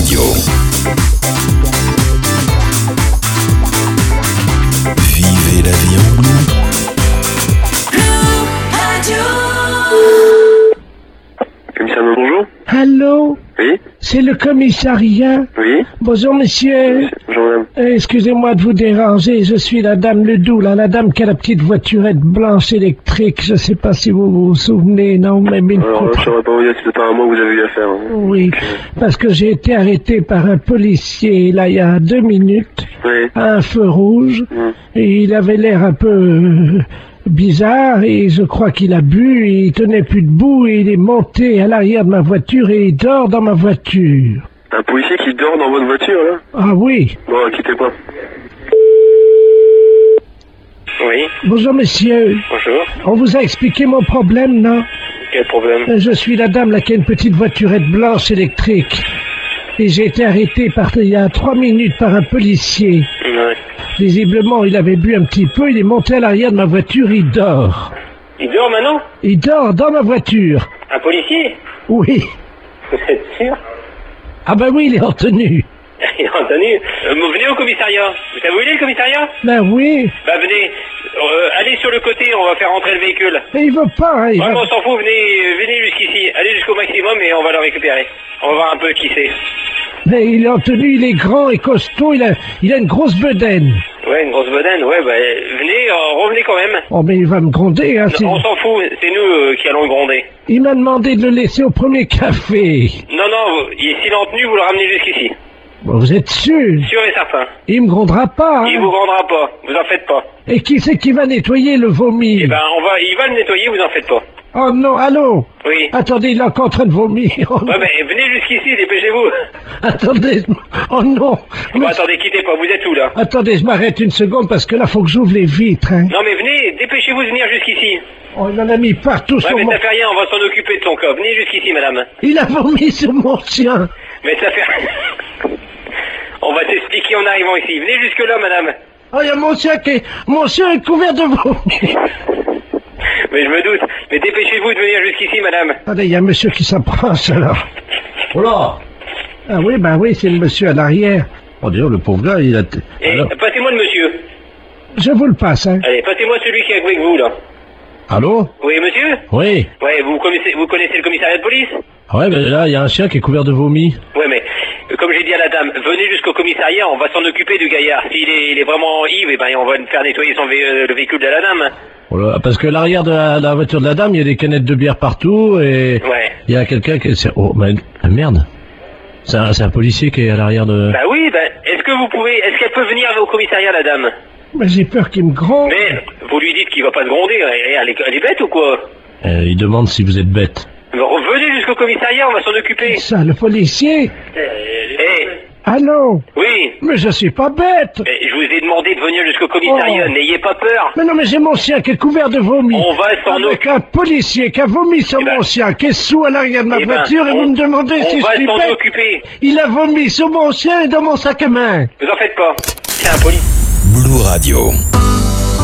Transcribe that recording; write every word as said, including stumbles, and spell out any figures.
Radio. Vivez la vie en bleu. Commissaire, bonjour. Allô? Oui. C'est le commissariat? Oui. Bonjour, monsieur. Bonjour, madame. Euh, Excusez-moi de vous déranger, je suis la dame Ledoux, là, la dame qui a la petite voiturette blanche électrique, je sais pas si vous vous souvenez, non, mais... mais Alors, faut- je saurais pas vous dire si c'est pas à moi que vous avez eu affaire. Hein. Oui, parce que j'ai été arrêté par un policier, là, il y a deux minutes, Oui. à un feu rouge, Mm. et il avait l'air un peu euh, bizarre, et je crois qu'il a bu, et il tenait plus debout, et il est monté à l'arrière de ma voiture, et il dort dans ma voiture. Un policier qui dort dans votre voiture, là? Ah oui. Bon, quittez pas. Oui. Bonjour, monsieur. Bonjour. On vous a expliqué mon problème, non? Quel problème? Euh, Je suis la dame là qui a une petite voiturette blanche électrique. Et j'ai été arrêté par, il y a trois minutes par un policier. Ouais. Visiblement, il avait bu un petit peu, il est monté à l'arrière de ma voiture, il dort. Il dort maintenant? Il dort dans ma voiture. Un policier? Oui. Vous êtes sûr? Ah ben oui, il est en tenue. Il est en tenue. Euh, vous venez au commissariat. Vous savez où il est, le commissariat? Ben oui. Bah, venez. Euh, allez sur le côté, on va faire rentrer le véhicule. Mais il veut pas, hein, il Ouais, va- mais on s'en fout, venez, venez jusqu'ici. Allez jusqu'au maximum et on va le récupérer. On va voir un peu qui c'est. Mais il est en tenue, il est grand et costaud, il a, il a une grosse bedaine. Ouais, une grosse bedaine, ouais, bah, venez, euh, revenez quand même. Oh mais il va me gronder, hein. c'est- Non, on s'en fout, c'est nous euh, qui allons le gronder. Il m'a demandé de le laisser au premier café. Non, non, vous- il- s'il est en tenue, vous le ramenez jusqu'ici. Bon, vous êtes sûr? Sûr et certain. Il me grondera pas, Il hein. vous grondera pas, vous en faites pas. Et qui c'est qui va nettoyer le vomi? Eh ben, on va, il va le nettoyer, vous en faites pas. Oh non, allô? Oui. Attendez, il est encore en train de vomir. Oh, Ouais, mais venez jusqu'ici, dépêchez-vous. attendez, oh non. Bon, Mais- attendez, quittez pas, vous êtes où, là? Attendez, je m'arrête une seconde parce que là, faut que j'ouvre les vitres, hein. Non, mais venez, dépêchez-vous de venir jusqu'ici. Oh, il en a mis partout Ouais, sur mais mon... ça fait rien, on va s'en occuper de son cas. Venez jusqu'ici, madame. Il a vomi sur mon chien. Mais ça fait rien. On va s'expliquer en arrivant ici. Venez jusque-là, madame. Oh, il y a mon chien qui est... Mon chien est couvert de vomi. Mais je me doute. Mais dépêchez-vous de venir jusqu'ici, madame. Attendez, il y a un monsieur qui s'approche, alors. Oh là! Ah oui, ben oui, c'est le monsieur à l'arrière. Oh, d'ailleurs, le pauvre gars, il a... t- Et Alors- passez-moi le monsieur. Je vous le passe, hein. Allez, passez-moi celui qui est avec vous, là. Allô? Oui, monsieur? Oui. Ouais, vous connaissez, vous connaissez le commissariat de police? Ouais, mais là, il y a un chien qui est couvert de vomi. Ouais, mais euh, comme j'ai dit à la dame, venez jusqu'au commissariat, on va s'en occuper du gaillard. S'il est, il est vraiment ivre, eh ben, on va le faire nettoyer son vé- euh, le véhicule de la dame. Oh là, parce que l'arrière de la, la voiture de la dame, il y a des canettes de bière partout et Ouais. il y a quelqu'un qui... c'est- Oh, mais... ah, merde. C'est un, c'est un policier qui est à l'arrière de... Bah oui, ben, est-ce que vous pouvez, est-ce qu'elle peut venir au commissariat, la dame? Mais j'ai peur qu'il me gronde. Mais, vous lui dites qu'il va pas se gronder, elle, elle est, elle est bête ou quoi? Euh, il demande si vous êtes bête. Mais revenez jusqu'au commissariat, on va s'en occuper. Ça, le policier. Eh, Allô? oui, Mais je suis pas bête. mais je vous ai demandé de venir jusqu'au commissariat, Oh. n'ayez pas peur. Mais non, mais j'ai mon chien qui est couvert de vomi. On va s'en Avec occuper. un policier qui a vomi sur Eh ben- mon chien, qui est sous à l'arrière de ma Eh ben, voiture, et on- vous me demandez on si je va suis s'en bête. occuper. Il a vomi sur mon chien et dans mon sac à main. Vous en faites pas. C'est un police. Blue Radio.